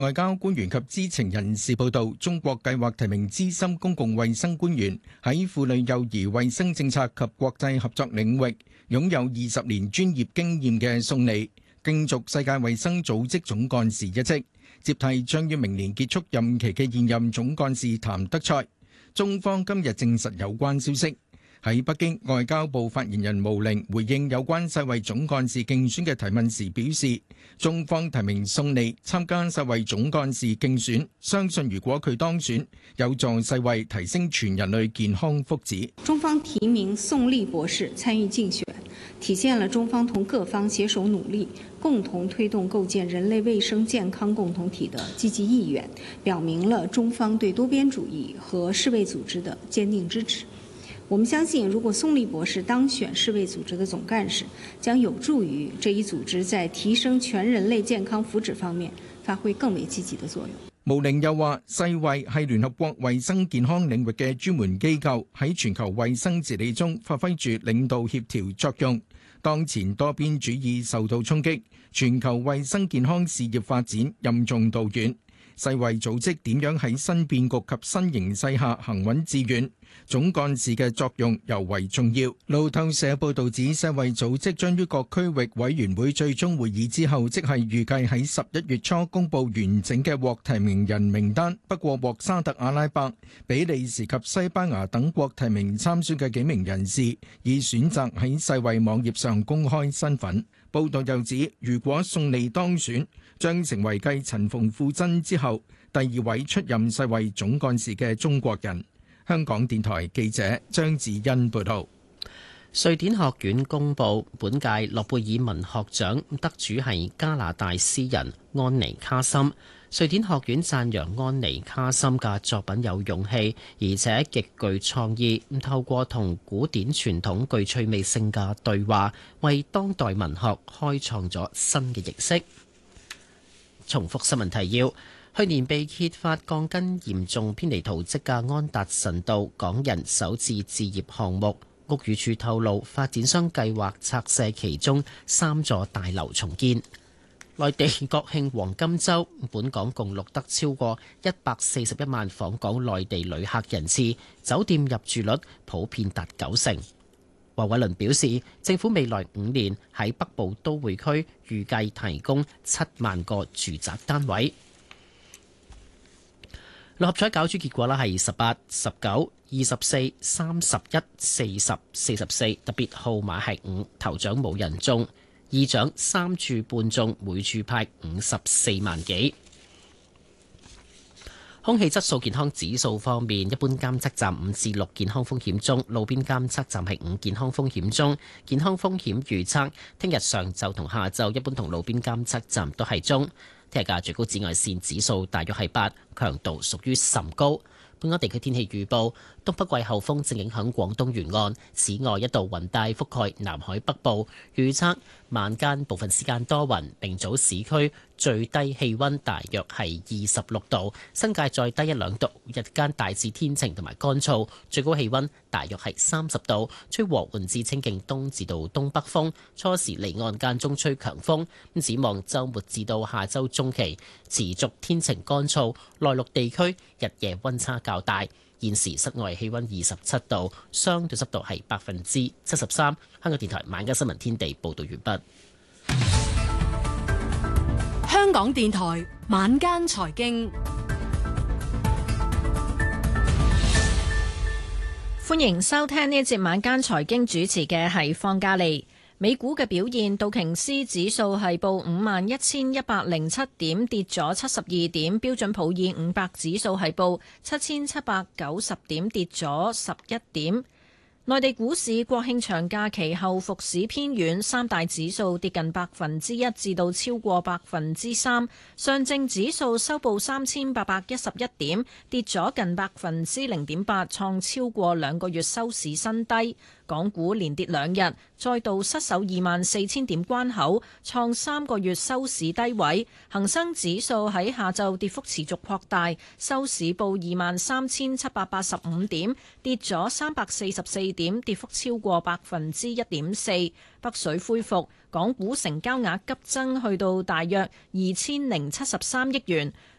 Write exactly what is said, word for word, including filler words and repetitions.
外交官員及知情人士報道，中國計劃提名資深公共衛生官員，喺婦女幼兒衛生政策及國際合作領域擁有二十年專業經驗嘅宋莉，競逐世界衛生組織總幹事一職，接替將於明年結束任期嘅現任總幹事譚德塞。中方今日證實有關消息。喺北京，外交部發言人毛寧回應有關世衛總幹事競選嘅提問時表示，中方提名宋莉參加世衛總幹事競選，相信如果佢當選，有助世衛提升全人類健康福祉。 中方提名宋莉博士參與競選，體現了中方同各方攜手努力，共同推動構建人類衛生健康共同體的積極意願，表明了中方對多邊主義和世衛組織的堅定支持。我們相信，如果宋莉博士當選世衛組織的總幹事，將有助於這一組織在提升全人類健康福祉方面發揮更為積極的作用。 毛寧又話，世衛係聯合國衛生健康領域嘅專門機構，喺全球衛生治理中發揮住領導協調作用。當前多邊主義受到衝擊，全球衛生健康事業發展任重道遠。世衛組織點樣喺新變局及新形勢下行穩致遠，總幹事嘅作用尤為重要。路透社報導指，世衛組織將於各區域委員會最終會議之後，即係預計喺十一月初公佈完整嘅獲提名人名單。不過獲沙特阿拉伯、比利時及西班牙等國提名參選嘅幾名人士，已選擇喺世衛網頁上公開身份。報道又指，如果宋莉當選，將成為繼陳馮富珍之後第二位出任世衛總幹事嘅中國人。香港電台記者張子欣報道。 瑞典學院公布本屆諾貝爾文學獎得主係加拿大詩人安妮卡森。瑞典學院讚揚安妮卡森嘅作品有勇氣，而且極具創意，透過同古典傳統具趣味性嘅對話，為當代文學開創咗新嘅形式。重複新聞提要：去年被揭發鋼筋嚴重偏離圖則嘅安達臣道港人首次置業項目，屋宇署透露，發展商計劃拆卸其中三座大樓重建。內地國慶黃金週，本港共錄得超過一百四十一萬訪港內地旅客人次，酒店入住率普遍達九成。黃偉綸表示，政府未來五年喺北部都會區預計提供七萬個住宅單位。六合彩攪珠結果啦，係十八、十九、二十四、三十一、四十、四十四，特別號碼係五，頭獎冇人中。二獎三注半中，每注派五十四萬幾。空氣質素健康指數方面，一般監測站五至六，健康風險中，路邊監測站係五，健康風險中。健康風險預測，聽日上晝同下晝一般同路邊監測站都係中。聽日嘅最高紫外線指數大約係八，強度屬於甚高。本港地區天氣預報，東北季候風正影響廣東沿岸，此外一道雲帶覆蓋南海北部，預測晚間部分時間多雲，明早市區最低氣溫大約係二十六度，新界再低一兩度，日間大致天晴同埋乾燥，最高氣溫大約係三十度，吹和緩至清勁東至到東北風，初時離岸間中吹強風。咁展望週末至到下週中期持續天晴乾燥，內陸地區日夜溫差較大。現時室外氣溫二十七度，相對濕度係百分之七十三。香港電台晚間新聞天地報道完畢。 香港電台晚間財經，歡迎收聽呢一節晚間財經，主持嘅係方嘉利。美股嘅表現，道瓊斯指數係報五萬一千一百零七點，跌咗七十二點；標準普爾五百指數係報七千七百九十點，跌咗十一點。內地股市國慶長假期後復市偏軟，三大指數跌近百分之一至到超過百分之三。上證指數收報三千八百一十一點，跌咗近百分之零點八，創超過兩個月收市新低。港股連跌兩日，再度失守二萬四千點關口，創三個月收市低位。恒生指數喺下晝跌幅持續擴大，收市報二萬三千七百八十五點，跌咗三百四十四點，跌幅超過百分之一點四。北水恢復， 港股成交額急增去到大約二千零七十三億元。